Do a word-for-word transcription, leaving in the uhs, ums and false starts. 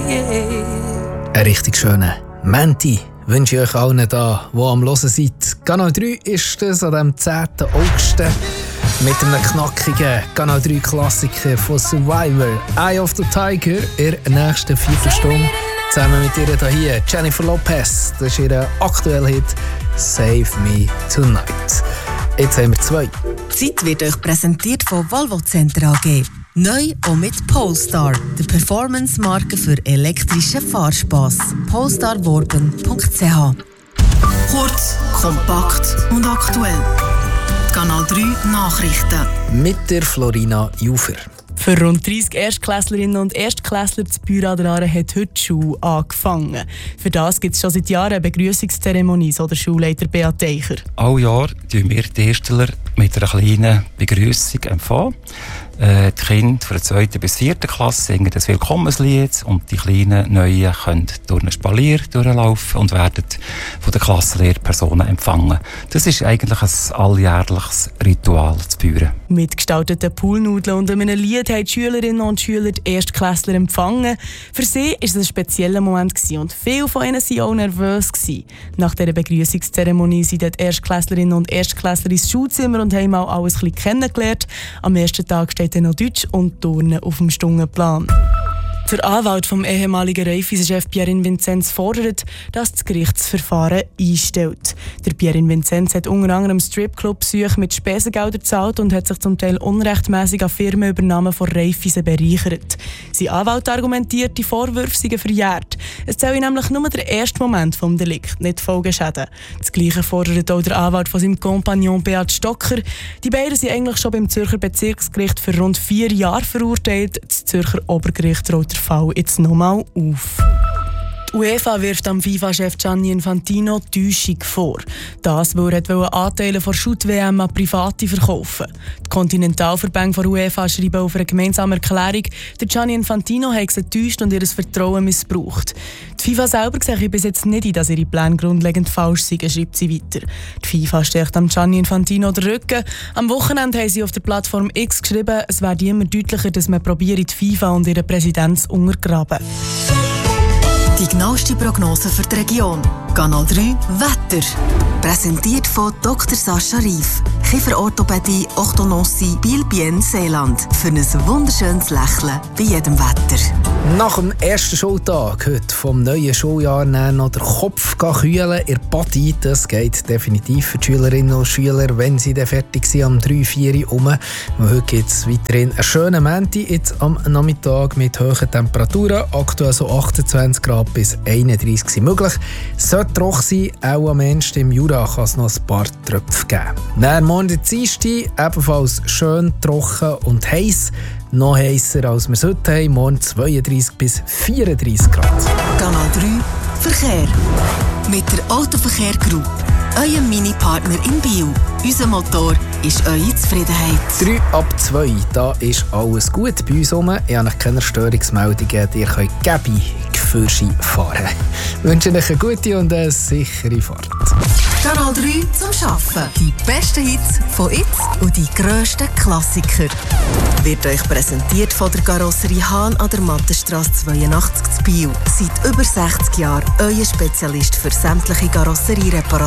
yeah. Ein richtig schöner Menti wünsche ich euch allen da, die am Hören seid. Kanal drei ist das an dem zehnten August mit einem knackigen Kanal drei Klassiker von Survivor, Eye of the Tiger, in der nächsten Viertelstunde. Zusammen mit ihr hier, Jennifer Lopez. Das ist ihr aktueller Hit Save Me Tonight. Jetzt haben wir zwei. Die Zeit wird euch präsentiert von Volvo Center A G. Neu auch mit Polestar, der Performance-Marke für elektrischen Fahrspass. polestar worben punkt c h. Kurz, kompakt und aktuell. Kanal drei Nachrichten. Mit der Florina Jufer. Für rund dreissig Erstklässlerinnen und Erstklässler zu Büra der Aare hat heute die Schule angefangen. Für das gibt es schon seit Jahren eine Begrüßungszeremonie, so der Schulleiter Beat Teicher. Alle Jahr empfangen wir die Erstler mit einer kleinen Begrüßung empfangen. Äh, die Kinder von der zweiten bis vierten Klasse singen das Willkommenslied und die kleinen Neuen können durch ein Spalier durchlaufen und werden von den Klassenlehrpersonen empfangen. Das ist eigentlich ein alljährliches Ritual zu Büren. Mit gestalteten Poolnudeln und einem Lied haben die Schülerinnen und Schüler die Erstklässler empfangen. Für sie war es ein spezieller Moment und viele von ihnen waren auch nervös. Nach dieser Begrüßungszeremonie sind die Erstklässlerinnen und Erstklässler ins Schulzimmer und haben auch alles ein bisschen kennengelernt. Am ersten Tag steht dann noch Deutsch und Turnen auf dem Stundenplan. Der Anwalt vom ehemaligen Raiffeisen-Chef Pierin Vinzenz fordert, dass das Gerichtsverfahren einstellt. Der Pierin Vinzenz hat unter anderem Stripclub-Besuche mit Spesengeldern gezahlt und hat sich zum Teil unrechtmäßig an Firmenübernahmen von Raiffeisen bereichert. Sein Anwalt argumentiert, die Vorwürfe seien verjährt. Es zähle nämlich nur der erste Moment des Delikts, nicht Folgeschäden. Das Gleiche fordert auch der Anwalt von seinem Kompagnon Beat Stocker. Die beiden sind eigentlich schon beim Zürcher Bezirksgericht für rund vier Jahre verurteilt. Das Zürcher Obergericht rollt der Fall jetzt nochmal auf. Die UEFA wirft am FIFA-Chef Gianni Infantino Täuschung vor. Das, weil er wollte Anteile der Shoot-W M an Private verkaufen. Die Kontinentalverbände der UEFA schreiben auf einer gemeinsamen Erklärung, der Gianni Infantino habe sie getäuscht und ihr Vertrauen missbraucht. Die FIFA selber sehe bis jetzt nicht ein, dass ihre Pläne grundlegend falsch sind, schreibt sie weiter. Die FIFA stärkt am Gianni Infantino den Rücken. Am Wochenende haben sie auf der Plattform X geschrieben, es werde immer deutlicher, dass man probiert, die FIFA und ihren Präsidenten zu untergraben. Die genaueste Prognose für die Region. Kanal drei Wetter. Präsentiert von Doktor Sascha Rief. Kieferorthopädie, Orthodontie, Biel-Bien, Seeland. Für ein wunderschönes Lächeln bei jedem Wetter. Nach dem ersten Schultag heute vom neuen Schuljahr noch den Kopf kühlen in der Party. Das geht definitiv für die Schülerinnen und Schüler, wenn sie dann fertig sind am drei vier Uhr. Heute gibt es weiterhin einen schönen Montag jetzt am Nachmittag mit hohen Temperaturen. Aktuell so achtundzwanzig Grad bis einunddreissig sind möglich. Sollte trocken sein, auch am Ende im Jura kann es noch ein paar Tröpfe geben. Dann morgen der Dienstag, ebenfalls schön trocken und heiß. Noch heißer als wir es heute haben, morgen zweiunddreissig bis vierunddreissig Grad. Kanal drei Verkehr. Mit der Autoverkehr Group, eurem Mini-Partner in Biel. Unser Motor ist eure Zufriedenheit. drei ab zwei, da ist alles gut bei uns herum. Ich habe keine Störungsmeldungen, ihr könnt gäbig für Ski fahren. Ich wünsche euch eine gute und eine sichere Fahrt. Kanal drei zum Arbeiten. Die besten Hits von jetzt und die grössten Klassiker. Wird euch präsentiert von der Karosserie Hahn an der Mattenstrasse zweiundachtzig zu Biel. Seit über sechzig Jahren euer Spezialist für sämtliche Karosseriereparationen.